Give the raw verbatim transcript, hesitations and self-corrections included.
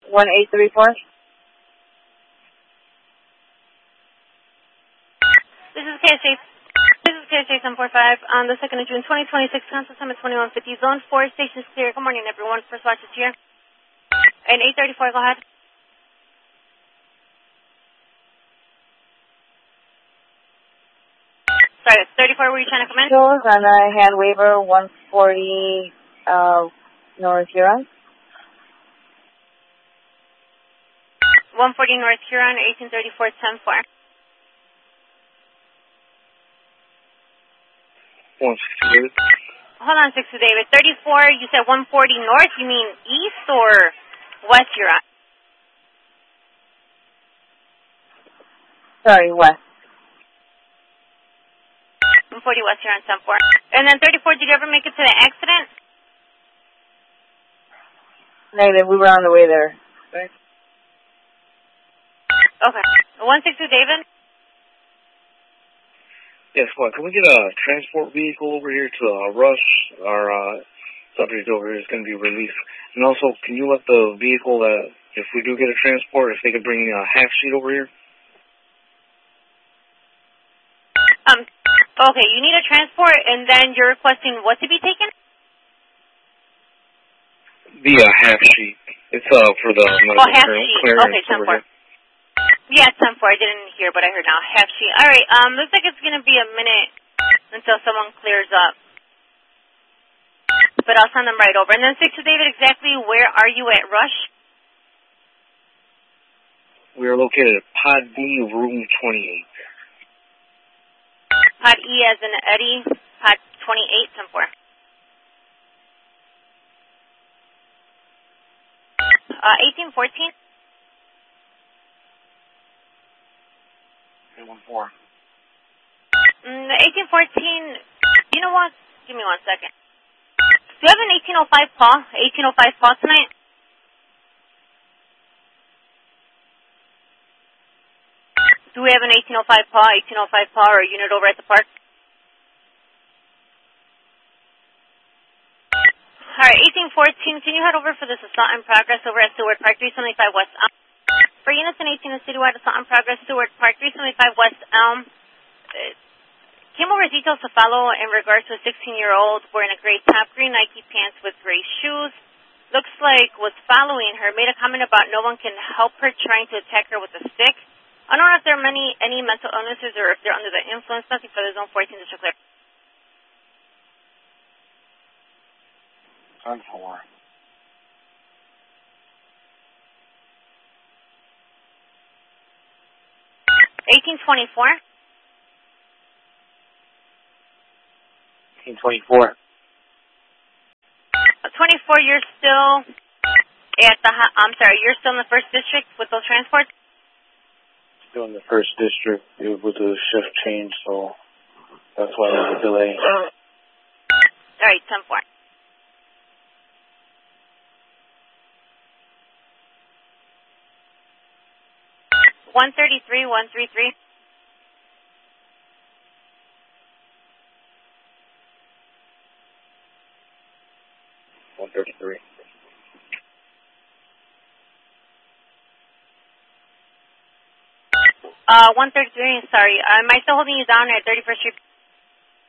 one eight three four. This is K S A. This is K S A seven four five on the second of June, twenty twenty-six, Council Summit twenty-one fifty, Zone four, stations clear. Good morning, everyone. First watch is here. And eight thirty-four, go ahead. Sorry, thirty-four, were you trying to come in? Shows on a hand waiver, one forty uh, North Huron. one forty North Huron, eighteen thirty-four, ten four. one sixty David. Hold on, six to David. thirty-four, you said one forty North, you mean East or West Huron? Sorry, West. one forty West Huron, ten four. And then thirty-four, did you ever make it to the accident? Negative, we were on the way there. Right. Okay. one sixty David? Yes, well, can we get a transport vehicle over here to uh, Rush? Our uh, subject over here is going to be released. And also, can you let the vehicle that, if we do get a transport, if they could bring a half sheet over here? Um, okay, you need a transport, and then you're requesting what to be taken? The uh, half sheet. It's uh for the medical oh, half clearance. sheet. Okay, ten four. Yeah, ten four. I didn't hear, but I heard now. Half sheet. All right, um, looks like it's going to be a minute until someone clears up. But I'll send them right over. And then six to David, exactly where are you at Rush? We are located at Pod D, room twenty-eight. Pod E as in Eddie, Pod twenty-eight, ten four. Uh, eighteen fourteen. eight one four. Mm, eighteen fourteen, you know what? Give me one second. Do you have an eighteen oh five call? eighteen oh five call tonight? Do we have an eighteen oh five call, eighteen oh five call, or a unit over at the park? Alright, eighteen fourteen, can you head over for this assault in progress over at Seward Park, three seventy-five West Elm? For units in eighteen, the citywide assault in progress, Seward Park, three seventy-five West Elm. Uh, came over details to follow in regards to a sixteen-year-old wearing a gray top, green Nike pants with gray shoes. Looks like was following her, made a comment about no one can help her trying to attack her with a stick. I don't know if there are many, any mental illnesses or if they're under the influence. Nothing for the Zone fourteen District Clear. ten four. eighteen twenty-four. eighteen twenty-four. twenty-four, you're still at the, I'm sorry, you're still in the first district with those transports? Still in the first district. It was a shift change, so that's why there's a delay. All right, ten four. one thirty-three, one thirty-three. one thirty-three. Uh, one thirty-three, sorry. Am I still holding you down at thirty-first Street?